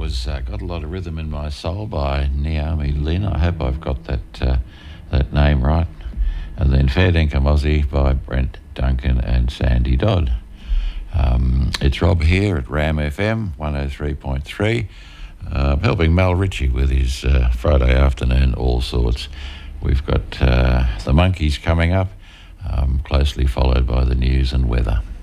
was Got a Lot of Rhythm in My Soul by Naomi Lynn. I hope I've got that name right. And then Fair Dinkum Aussie by Brent Duncan and Sandy Dodd. It's Rob here at Ram FM 103.3, helping Mal Ritchie with his Friday afternoon all sorts. We've got the Monkeys coming up, closely followed by the news and weather.